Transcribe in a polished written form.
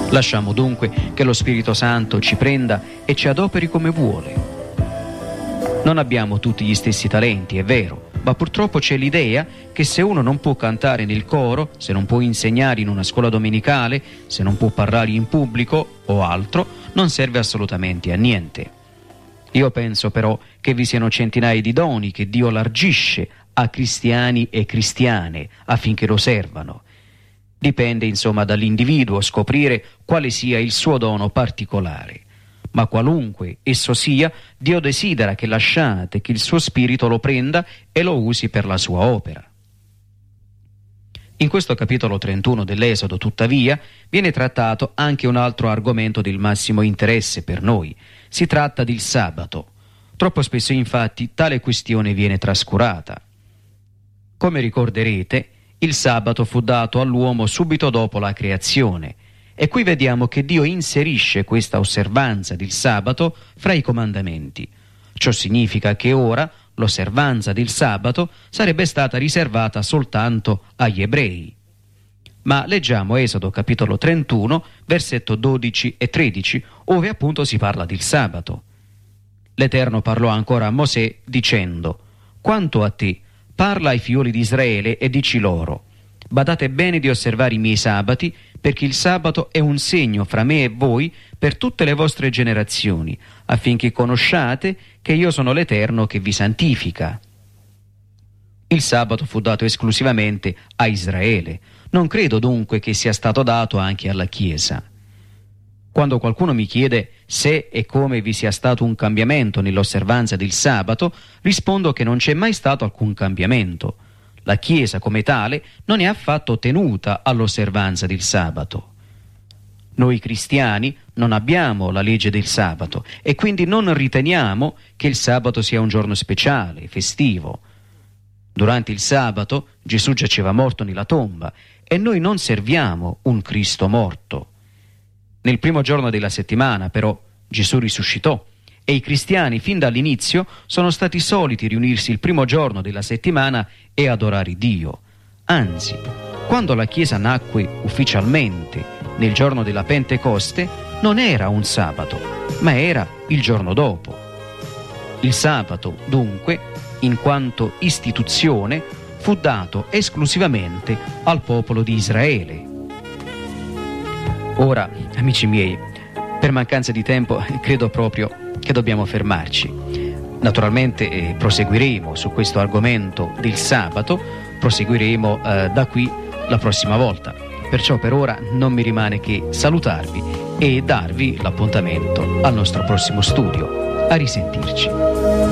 Lasciamo dunque che lo Spirito Santo ci prenda e ci adoperi come vuole. Non abbiamo tutti gli stessi talenti, è vero, ma purtroppo c'è l'idea che se uno non può cantare nel coro, se non può insegnare in una scuola domenicale, se non può parlare in pubblico o altro, non serve assolutamente a niente. Io penso però che vi siano centinaia di doni che Dio largisce a cristiani e cristiane affinché lo servano. Dipende insomma dall'individuo scoprire quale sia il suo dono particolare. Ma qualunque esso sia, Dio desidera che lasciate che il suo spirito lo prenda e lo usi per la sua opera. In questo capitolo 31 dell'Esodo, tuttavia, viene trattato anche un altro argomento del massimo interesse per noi. Si tratta del sabato. Troppo spesso, infatti, tale questione viene trascurata. Come ricorderete, il sabato fu dato all'uomo subito dopo la creazione. E qui vediamo che Dio inserisce questa osservanza del sabato fra i comandamenti. Ciò significa che ora l'osservanza del sabato sarebbe stata riservata soltanto agli ebrei. Ma leggiamo Esodo capitolo 31, versetto 12 e 13, ove appunto si parla del sabato. L'Eterno parlò ancora a Mosè dicendo: «Quanto a te, parla ai figlioli di Israele e dici loro: badate bene di osservare i miei sabati, perché il sabato è un segno fra me e voi per tutte le vostre generazioni, affinché conosciate che io sono l'Eterno che vi santifica». Il sabato fu dato esclusivamente a Israele. Non credo dunque che sia stato dato anche alla Chiesa. Quando qualcuno mi chiede se e come vi sia stato un cambiamento nell'osservanza del sabato, rispondo che non c'è mai stato alcun cambiamento. La Chiesa come tale non è affatto tenuta all'osservanza del sabato. Noi cristiani non abbiamo la legge del sabato e quindi non riteniamo che il sabato sia un giorno speciale, festivo. Durante il sabato Gesù giaceva morto nella tomba e noi non serviamo un Cristo morto. Nel primo giorno della settimana, però, Gesù risuscitò e i cristiani fin dall'inizio sono stati soliti riunirsi il primo giorno della settimana e adorare Dio. Anzi, quando la Chiesa nacque ufficialmente nel giorno della Pentecoste, non era un sabato, ma era il giorno dopo. Il sabato, dunque, in quanto istituzione, fu dato esclusivamente al popolo di Israele. Ora, amici miei, per mancanza di tempo, credo proprio che dobbiamo fermarci. Naturalmente proseguiremo su questo argomento del sabato, proseguiremo da qui la prossima volta. Perciò per ora non mi rimane che salutarvi e darvi l'appuntamento al nostro prossimo studio. A risentirci.